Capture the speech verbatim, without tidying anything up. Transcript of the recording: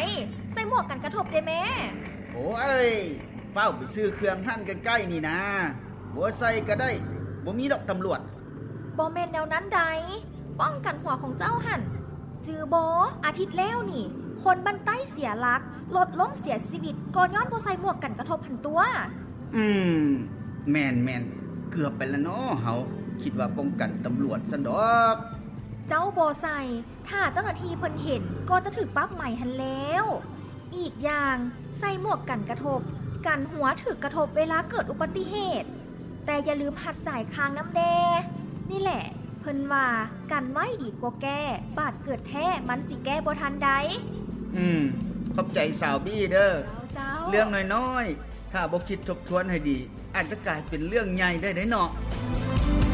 ใส่หมวกกันกระทบได้แม่โอ้ยเฝ้าไปซื้อเครื่องหั่นใกล้ๆนี่นะบ่ใส่ก็ได้บ่มีดอกตำรวจบ่แม่นแนวนั้นใดป้องกันหัวของเจ้าหั่นจือบ่อาทิตย์แล้วนี่คนบ้านใต้เสียหลักรถล้มเสียชีวิตก่อนย้อนบ่ใส่หมวกกันกระทบหันตัวอืมแม่นๆเกือบไปแล้วเนาะเฮาคิดว่าป้องกันตำรวจซั่นดอกเจ้าบ่ใส่ถ้าเจ้าหน้าที่เพิ่นเห็นก็จะถูกปรับใหม่หันแล้วอีกอย่างใส่หมวกกันกระทบกันหัวถูกกระทบเวลาเกิดอุบัติเหตุแต่อย่าลืมหัดสายคางน้ำแดนี่แหละเพิ่นว่ากันไว้ดีกว่าแก้บาดเกิดแท้มันสิแก้บ่ทันใดอืมขอบใจสาวบี้เด้อเจ้าเรื่องน้อยๆถ้าบ่คิดทบทวนให้ดีอาจจะกลายเป็นเรื่องใหญ่ได้เด้เนาะ